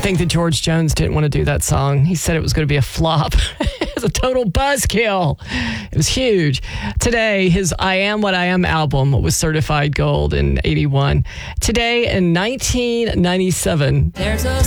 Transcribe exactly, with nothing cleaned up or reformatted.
think that George Jones didn't want to do that song. He said it was going to be a flop. It was a total buzzkill. It was huge. Today, his I Am What I Am album was certified gold in eighty-one. Today, in nineteen ninety-seven, There's a